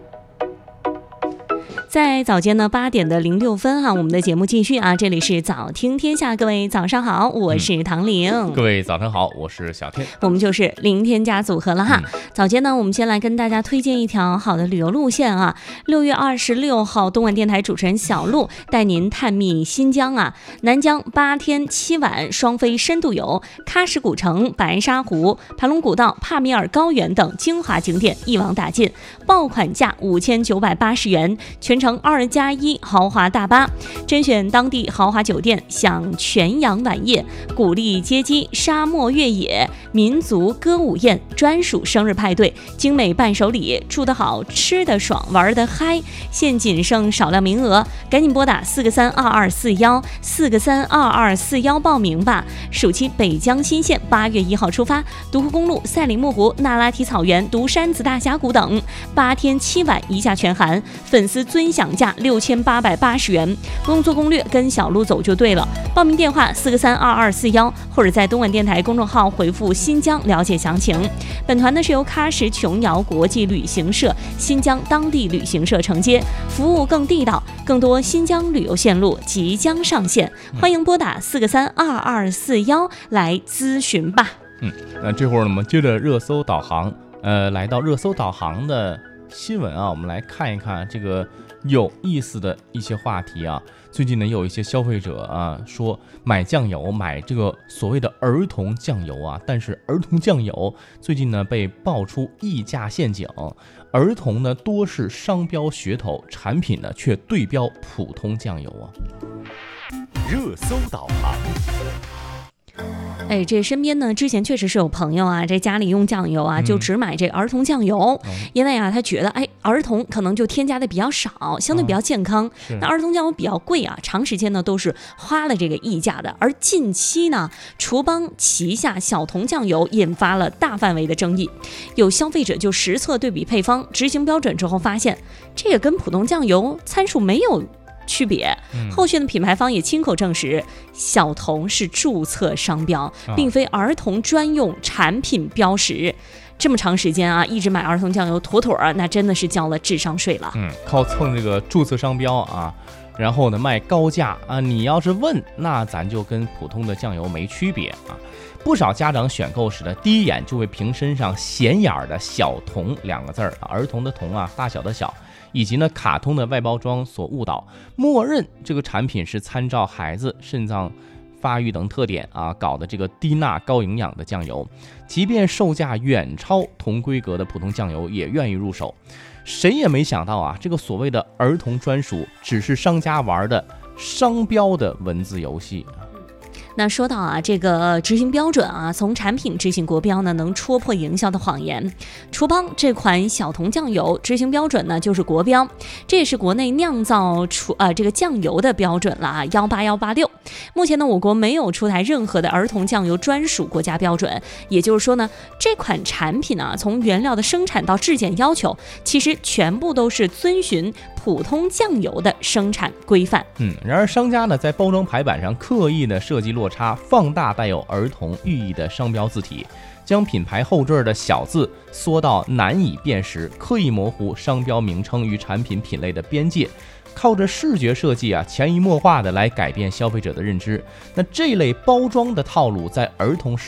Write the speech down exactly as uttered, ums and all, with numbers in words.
在早间呢八点的零六分哈、啊，我们的节目继续啊，这里是早听天下，各位早上好，我是唐玲、嗯、 各位早上好，我是小天， 我们就是零天家组合了哈、嗯。早间呢，我们先来跟大家推荐一条好的旅游路线啊，六月二十六号，东莞电台主持人小璐带您探秘新疆啊，南疆八天七晚双飞深度游，喀什古城、白沙湖、盘龙古道、帕米尔高原等精华景点一网打尽，爆款价五千九百八十元，全程二加一豪华大巴，甄选当地豪华酒店，享全羊晚宴，鼓励接机，沙漠越野，民族歌舞宴，专属生日派对，精美伴手礼，住得好，吃得爽，玩得嗨，现仅剩少量名额，赶紧拨打四个三二二四幺四个三二二四幺报名吧。暑期北疆新线八月一号出发，独库公路、赛里木湖、那拉提草原、独山子大峡谷等，八天七晚一价全含，粉丝尊享价六千八百八十元，不用做攻略，跟小璐走就对了。报名电话四个三二二四幺，或者在东莞电台公众号回复新疆了解详情。本团呢是由喀什琼瑶国际旅行社、新疆当地旅行社承接，服务更地道，更多新疆旅游线路即将上线，欢迎拨打四个三二二四幺来咨询吧。 嗯，那这会儿呢，我们接着热搜导航，呃，来到热搜导航的新闻啊，我们来看一看这个有意思的一些话题啊。最近呢，有一些消费者啊说买酱油，买这个所谓的儿童酱油啊，但是儿童酱油最近呢被爆出溢价陷阱，儿童呢多是商标噱头，产品呢却对标普通酱油啊。 热搜导航。 哎，这身边呢，之前确实是有朋友啊，这家里用酱油啊，就只买这儿童酱油，嗯、因为啊，他觉得哎，儿童可能就添加的比较少，相对比较健康。嗯、那儿童酱油比较贵啊，长时间呢都是花了这个溢价的。而近期呢，厨邦旗下小童酱油引发了大范围的争议，有消费者就实测对比配方、执行标准之后发现，这个跟普通酱油参数没有区别。后续的品牌方也亲口证实，小童是注册商标，并非儿童专用产品标识。这么长时间啊，一直买儿童酱油，妥妥那真的是交了智商税了。 嗯，靠蹭这个注册商标啊，然后呢卖高价啊，你要是问，那咱就跟普通的酱油没区别啊。不少家长选购时呢，第一眼就会凭身上显眼的小童两个字儿，儿童的童啊，大小的小，以及呢卡通的外包装所误导，默认这个产品是参照孩子肾脏发育等特点啊搞的这个低钠高营养的酱油，即便售价远超同规格的普通酱油，也愿意入手。谁也没想到啊，这个所谓的儿童专属，只是商家玩的商标的文字游戏。 那说到啊，这个执行标准啊，从产品执行国标呢，能戳破营销的谎言。厨邦这款小童酱油执行标准呢，就是国标，这也是国内酿造出呃这个酱油的标准了啊，幺八幺八六。目前呢，我国没有出台任何的儿童酱油专属国家标准，也就是说呢，这款产品啊，从原料的生产到质检要求，其实全部都是遵循普通酱油的生产规范。 嗯，然而商家呢，在包装排版上刻意的设计落差，放大带有儿童寓意的商标字体，将品牌后缀的小字缩到难以辨识，刻意模糊商标名称与产品品类的边界，靠着视觉设计啊，潜移默化的来改变消费者的认知。那这类包装的套路在儿童